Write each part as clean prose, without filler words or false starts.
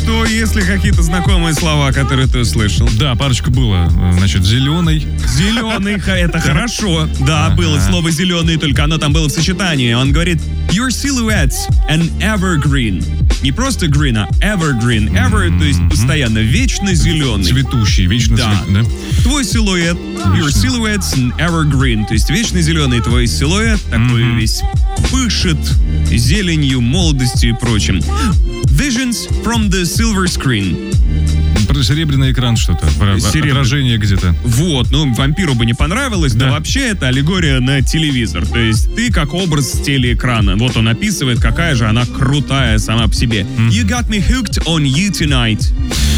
что, есть ли какие-то знакомые слова, которые ты услышал? Да, парочка было. Значит, зеленый. Зеленый, это хорошо. Да, было слово зеленый, только оно там было в сочетании. Он говорит, your silhouette's an evergreen. Не просто green, а evergreen. Ever, то есть постоянно, вечно зеленый. Цветущий, вечно цветный, да? Твой силуэт, your silhouette's an evergreen. То есть вечно зеленый твой силуэт, такой весь пышет зеленью, молодостью и прочим. Visions from the silver screen. Про серебряный экран что-то, про отражение где-то. Вот, вампиру бы не понравилось, да вообще это аллегория на телевизор. То есть ты как образ с телеэкрана. Вот он описывает, какая же она крутая сама по себе. You got me hooked on you tonight.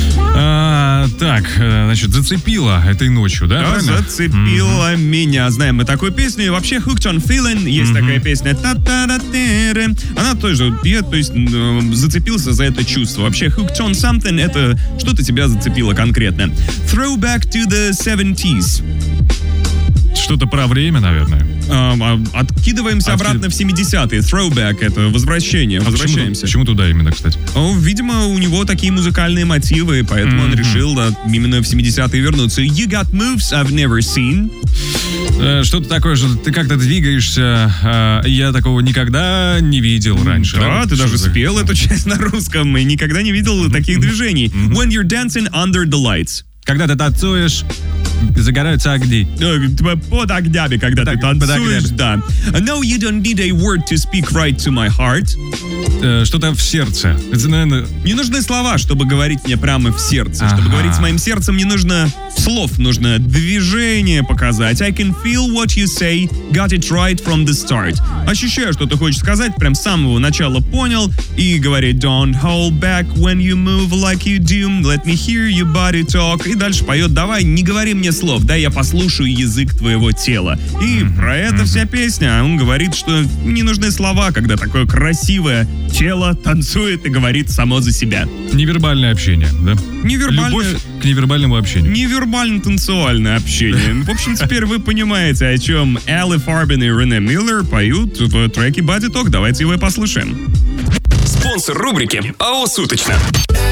Так, значит, зацепила этой ночью, да? Да, зацепила меня. Знаем мы такую песню. И вообще Hooked on Feeling, есть такая песня. Она тоже, то есть зацепился за это чувство. Вообще Hooked on Something — это что-то тебя зацепило конкретно. Throwback to the 70s. Что-то про время, наверное. Откидываемся обратно в 70-е. Throwback — это возвращение. Возвращаемся. Почему туда именно, кстати? Видимо, у него такие музыкальные мотивы, поэтому он решил именно в 70-е вернуться. You got moves I've never seen. Что-то такое, что ты как-то двигаешься, я такого никогда не видел раньше. Да, ты даже спел эту часть на русском и никогда не видел таких движений. When you're dancing under the lights. Когда ты танцуешь, загораются огни. Под огнями, когда ты танцуешь, да. No, you don't need a word to speak right to my heart. Что-то в сердце. Это, наверное... Не нужны слова, чтобы говорить мне прямо в сердце. Чтобы говорить с моим сердцем, не нужно слов, нужно движение показать. I can feel what you say, got it right from the start. Ощущаю, что ты хочешь сказать, прям с самого начала понял. И говорит, don't hold back when you move like you do. Let me hear your body talk. И дальше поет, давай, не говори мне слов, дай я послушаю язык твоего тела. И про это вся песня. Он говорит, что не нужны слова, когда такое красивое тело танцует и говорит само за себя. Невербальное общение, да? Любовь к невербальному общению. Невербально-танцевальное общение. В общем, теперь вы понимаете, о чем Элли Фарбин и Рене Миллер поют в треке Body Talk. Давайте его и послушаем. Спонсор рубрики АО «Суточно».